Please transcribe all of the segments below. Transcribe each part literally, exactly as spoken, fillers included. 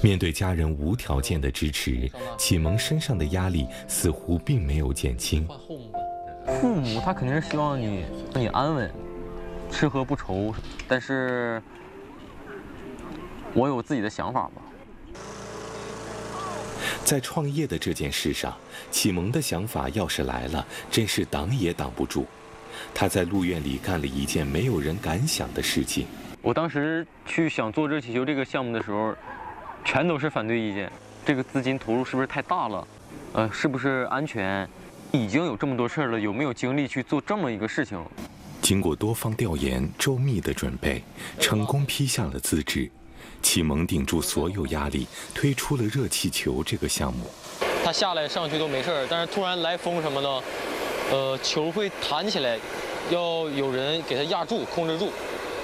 面对家人无条件的支持，启蒙身上的压力似乎并没有减轻。 父母他肯定是希望你你安稳，吃喝不愁，但是我有自己的想法吧。 在创业的这件事上，启蒙的想法要是来了，真是挡也挡不住。他在路院里干了一件没有人敢想的事情。 我当时去想做热气球这个项目的时候，全都是反对意见。这个资金投入是不是太大了？呃，是不是安全？已经有这么多事儿了，有没有精力去做这么一个事情？ 经过多方调研、周密的准备，成功批下了资质。启蒙顶住所有压力，推出了热气球这个项目。 它下来上去都没事儿，但是突然来风什么的，呃，球会弹起来，要有人给它压住、控制住。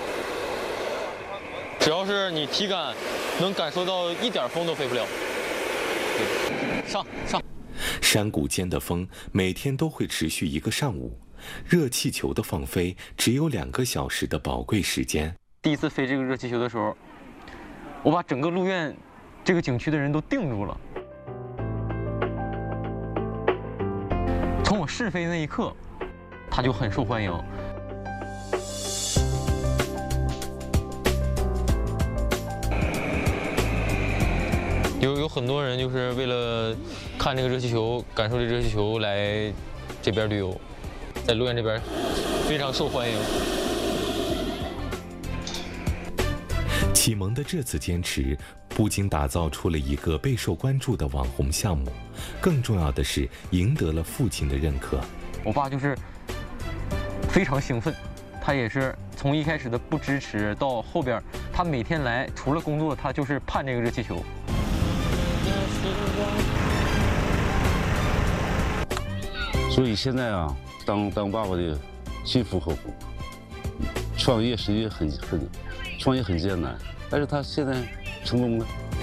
只要是你体感能感受到一点风都飞不了。上上。 山谷间的风每天都会持续一个上午，热气球的放飞只有两个小时的宝贵时间。 第一次飞这个热气球的时候，我把整个路院这个景区的人都定住了。从我试飞那一刻，它就很受欢迎。有有很多人就是为了看这个热气球，感受这热气球来这边旅游，在路院这边非常受欢迎。 启蒙的这次坚持，不仅打造出了一个备受关注的网红项目，更重要的是赢得了父亲的认可。 我爸就是非常兴奋，他也是从一开始的不支持到后边，他每天来除了工作，他就是盼这个热气球。 所以现在啊，当当爸爸的心服口服。创业实际很很，创业很艰难，但是他现在成功了。